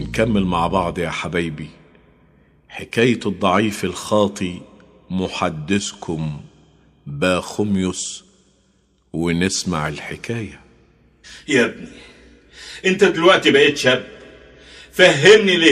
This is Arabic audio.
ونكمل مع بعض يا حبايبي حكاية الضعيف الخاطي محدثكم باخوميوس، ونسمع الحكاية. يا ابني انت دلوقتي بقيت شاب، فهمني ليه